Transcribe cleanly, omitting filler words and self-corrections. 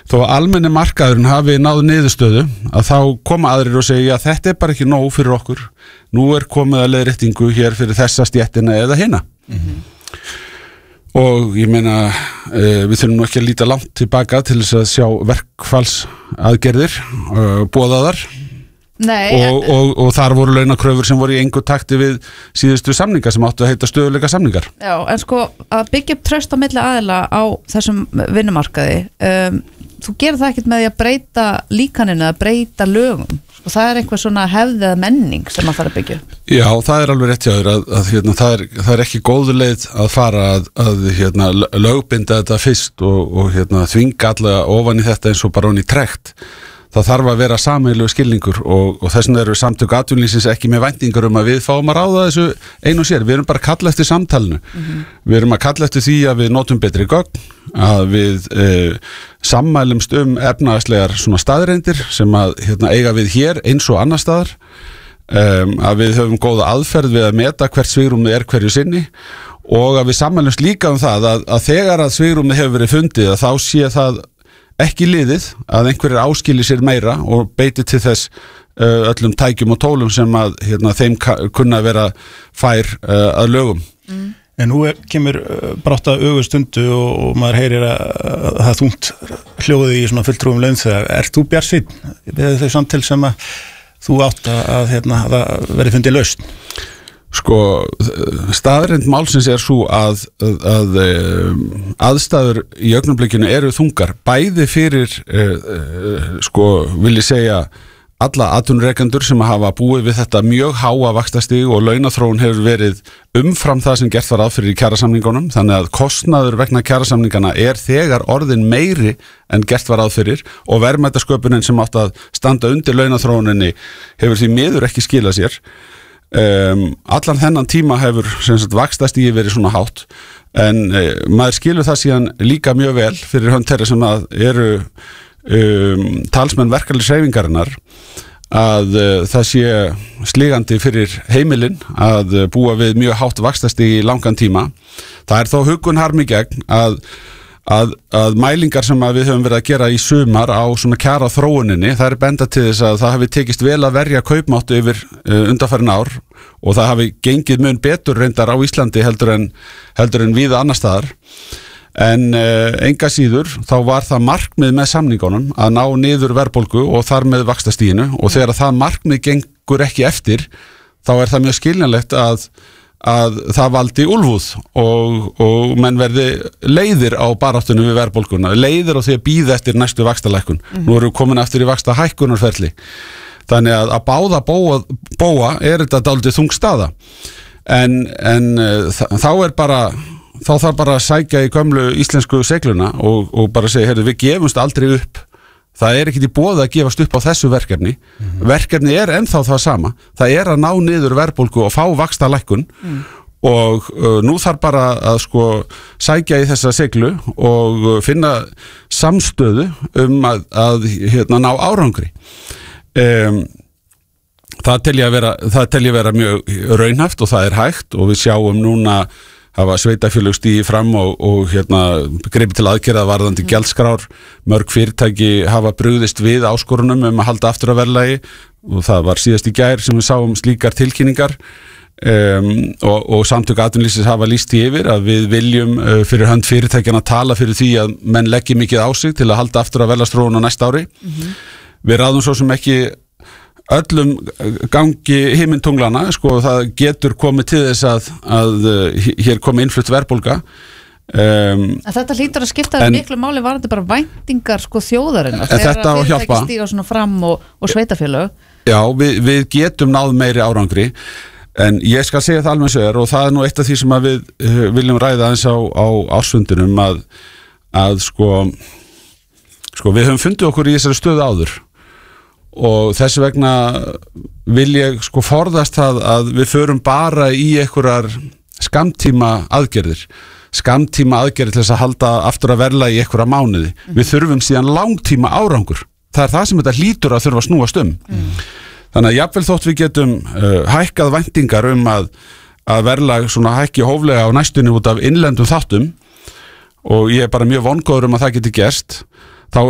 þó að almenni markaðurinn hafi náð niðurstöðu að þá koma aðrir og segja að þetta bara ekki nóg fyrir okkur, nú komið að leiðréttingu hér fyrir þessa stéttina eða hina. Og ég meina við þurfum nú ekki að líta langt tilbaka til þess að sjá verkfallsaðgerðir boðaðar. Nei, og þar voru launakröfur sem voru í engu takti við síðustu samningar sem áttu að heita stöðuleika samningar. Já, en sko að byggja upp traust á milli aðila á þessum vinnumarkaði, þú gerir það ekkert með því að breyta líkaninu eða breyta lögum, og það eitthvað svona hefð eða menning sem maður þarf að byggja. Já, það alveg rétt hjá þér að það ekki góð leið að fara að lögbinda þetta fyrst og þvinga alla ofan í þetta eins og bara ofan í trekt. Það þarf að vera sameiginlegur skilningur og þess vegna eru samtök atvinnulífsins ekki með væntingar að við fáum að ráða þessu einu og sér. Við erum bara að kalla eftir samtalinu. Við erum að kalla eftir því að við notum betri gögn, að við sammælumst efnahagslegar svona staðreyndir sem að eiga við hér eins og annar staðar, að við höfum góða aðferð við að meta hvert svigrúmið hverju sinni og að við sammælumst líka það að þegar að svigrúmið hefur verið fundið að þá sé það ekki liðið að einhverjir áskili sér meira og beiti til þess öllum tækjum og tólum sem að þeim kunna vera fær að lögum. En nú kemur brátt að ögustundu og maður heyrir að það þungt hljóði í svona fulltrúum launþega. Ert þú bjartsýnn við þau samtal sem að þú átt að það verði fundið lausn? Sko, staðreynd málsins sú að aðstæður í augnablikinu eru þungar, bæði fyrir, vil ég segja, alla atvinnurekendur sem hafa búið við þetta mjög háa vaxtastig og launaþróun hefur verið umfram það sem gert var ráð fyrir í kjarasamningunum, þannig að kostnaður vegna kjarasamningana þegar orðin meiri en gert var ráð fyrir og verðmætasköpunin sem átt að standa undir launaþróuninni hefur því miður ekki skilað sér. Allan þennan tíma hefur vaxtastigið verið svona hátt en maður skilur það síðan líka mjög vel fyrir hönd þeirra sem að eru talsmenn verkalýðshreyfingarinnar að það sé sligandi fyrir heimilin að búa við mjög hátt vaxtastig í langan tíma. Það þó huggun harmi gegn að mælingar sem við höfum verið að gera í sumar á svona kjara þróuninni, það benda til þess að það hafi tekist vel að verja kaupmáttu yfir undanfarin ár og það hafi gengið mun betur reyndar á Íslandi heldur en víða annar staðar. En enga síður þá var það markmið með samningunum að ná niður verðbólgu og þar með vaxtastiginu og þegar það markmið gengur ekki eftir þá það mjög skiljanlegt að það valdi úlfúð og menn verði leiðir á baráttunum við verðbólguna, leiðir á því að bíða eftir næstu vaxtalækkun. Nú erum við komin aftur í vaxtahækkunarferli. Þannig að báða bóa þetta dálítið þung staða. En þá þarf bara að sækja í gömlu íslensku segluna og bara segja, heyrðu, við gefumst aldrei upp. Það ekkert í boði að gefast upp á þessu verkefni. Verkefni ennþá það sama. Það að ná niður verðbólgu og fá vaxtalækkun og nú þarf bara að sækja í þessa seglu og finna samstöðu að ná árangri. Það tel ég vera mjög raunhæft og það hægt og við sjáum núna hafa sveitafélög stigið fram og gripið til aðgerða varðandi gjaldskrár. Mörg fyrirtæki hafa brugðist við áskorunum að halda aftur af verðlagi og það var síðast í gær sem við sáum slíkar tilkynningar og samtök atvinnulífsins hafa lýst því yfir að við viljum fyrir hönd fyrirtækjana tala fyrir því að menn leggi mikið á sig til að halda aftur af verðlagsþróun á næsta ári. Við ráðum svo sem ekki öllum gangi himintunglana, það getur komið til þess að hér komi innflutt verðbólga. Þetta hlýtur að skipta miklu máli varðandi bara væntingar þjóðarinnar þegar fyrirtæki stíga svona fram og sveitafélög. Já, við getum náð meiri árangri en ég skal segja það alveg sér og það nú eitt af því sem að við viljum ræða aðeins á ársfundinum að við höfum fundið okkur í þessari stöðu áður og þess vegna vil ég forðast það að við förum bara í einhverjar skammtíma aðgerðir til þess að halda aftur að verðlagi í einhverja mánuði. Við þurfum síðan langtíma árangur. Það það sem þetta hlýtur að þurfa að snúast Þannig að jafnvel þótt við getum hækkað væntingar að verðlag hækki hóflega á næstunni út af innlendum þáttum og ég bara mjög vongóður að það geti gerst